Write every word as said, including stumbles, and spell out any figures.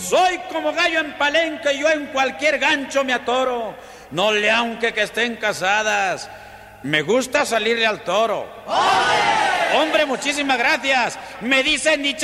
Soy como gallo en palenque y yo en cualquier gancho me atoro. No le aunque que estén casadas, me gusta salirle al toro. ¡Hombre! Hombre, muchísimas gracias. Me dicen ni